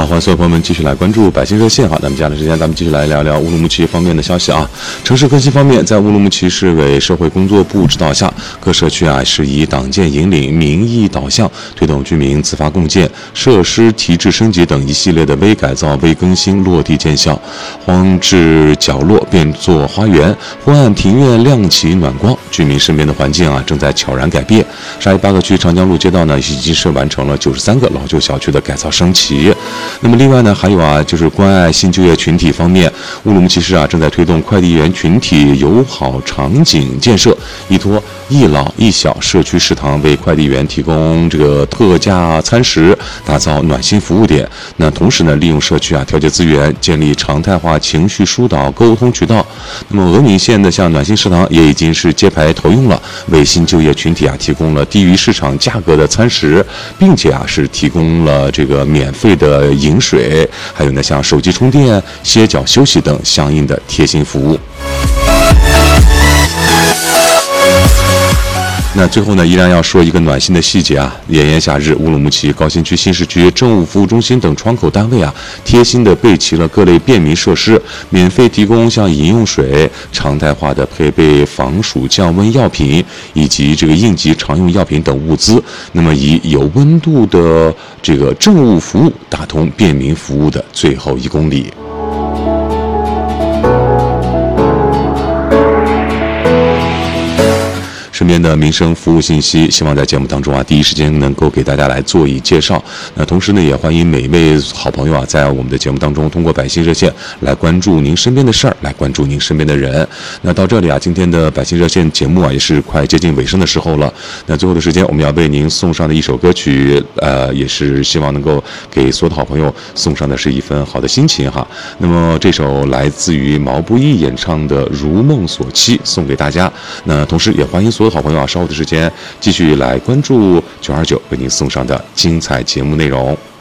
欢迎所有朋友们继续来关注百姓热线哈。那么接下来时间，咱们继续来聊聊乌鲁木齐方面的消息啊。城市更新方面，在乌鲁木齐市委社会工作部指导下，各社区是以党建引领、民意导向，推动居民自发共建、设施提质升级等一系列的微改造、微更新落地见效。荒置角落变作花园，昏暗庭院亮起暖光，居民身边的环境正在悄然改变。沙依巴克区长江路街道已经是完成了93个老旧小区的改造升级。那么另外还有就是关爱新就业群体方面，乌鲁木齐市正在推动快递员群体友好场景建设，依托一老一小社区食堂为快递员提供这个特价餐食，打造暖心服务点。那同时利用社区调节资源，建立常态化情绪疏导沟通渠道。那么峨眉县的像暖心食堂也已经是揭牌投用了，为新就业群体提供了低于市场价格的餐食，并且是提供了这个免费的饮水，还有像手机充电、歇脚休息等相应的贴心服务。那最后依然要说一个暖心的细节炎炎夏日，乌鲁木齐高新区新市区政务服务中心等窗口单位贴心的备齐了各类便民设施，免费提供像饮用水，常态化的配备防暑降温药品以及这个应急常用药品等物资。那么以有温度的这个政务服务打通便民服务的最后1公里。身边的民生服务信息，希望在节目当中第一时间能够给大家来做以介绍。那同时也欢迎每一位好朋友在我们的节目当中通过百姓热线来关注您身边的事儿，来关注您身边的人。那到这里今天的百姓热线节目也是快接近尾声的时候了。那最后的时间，我们要为您送上的一首歌曲，也是希望能够给所有的好朋友送上的是一份好的心情哈。那么这首来自于毛不易演唱的《如梦所期》送给大家。那同时也欢迎所有好朋友稍后的时间继续来关注929为您送上的精彩节目内容。